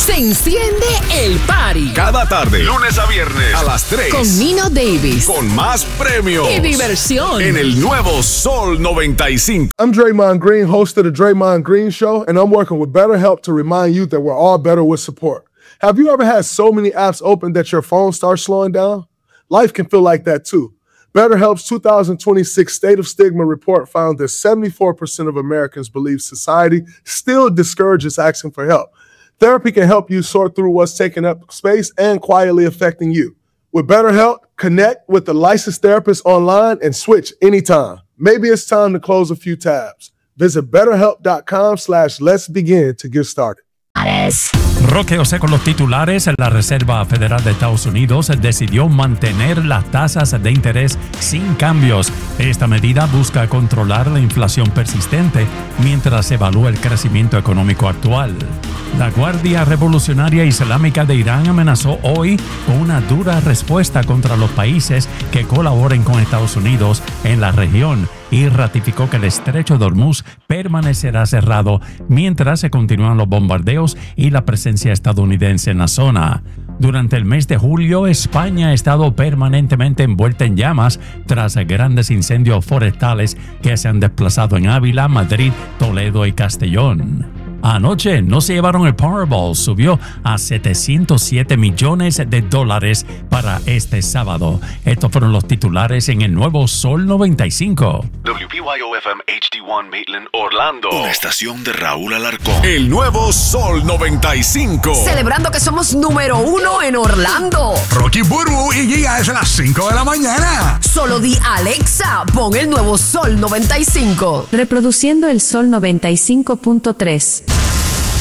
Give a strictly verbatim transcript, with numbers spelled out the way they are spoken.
Se enciende el party. Cada tarde, lunes a viernes, a las tres. Con Nino Davis. Con más premios. Y diversión. En el nuevo Sol noventa y cinco. I'm Draymond Green, host of the Draymond Green Show, and I'm working with BetterHelp to remind you that we're all better with support. Have you ever had so many apps open that your phone starts slowing down? Life can feel like that too. BetterHelp's two thousand twenty-six State of Stigma report found that seventy-four percent of Americans believe society still discourages asking for help. Therapy can help you sort through what's taking up space and quietly affecting you. With BetterHelp, connect with a licensed therapist online and switch anytime. Maybe it's time to close a few tabs. Visit betterhelp.com slash let's begin to get started. Roque José con los titulares. La Reserva Federal de Estados Unidos decidió mantener las tasas de interés sin cambios. Esta medida busca controlar la inflación persistente mientras se evalúa el crecimiento económico actual. La Guardia Revolucionaria Islámica de Irán amenazó hoy con una dura respuesta contra los países que colaboren con Estados Unidos en la región y ratificó que el estrecho de Hormuz permanecerá cerrado mientras se continúan los bombardeos y la presencia estadounidense en la zona. Durante el mes de julio, España ha estado permanentemente envuelta en llamas tras grandes incendios forestales que se han desplazado en Ávila, Madrid, Toledo y Castellón. Anoche no se llevaron el Powerball, subió a setecientos siete millones de dólares para este sábado. Estos fueron los titulares en el nuevo Sol noventa y cinco. W P Y O F M H D uno Maitland, Orlando. Una estación de Raúl Alarcón. El nuevo Sol noventa y cinco. Celebrando que somos número uno en Orlando. Rocky Burbu y Giga es a las cinco de la mañana. Solo di Alexa, pon el nuevo Sol noventa y cinco. Reproduciendo el Sol noventa y cinco punto tres.